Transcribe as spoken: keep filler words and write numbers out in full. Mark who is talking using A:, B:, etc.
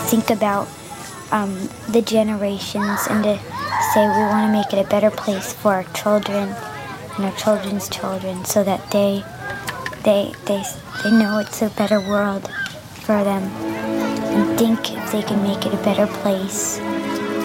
A: think about um, the generations and to say we want to make it a better place for our children and our children's children, so that they they they they know it's a better world for them, and think if they can make it a better place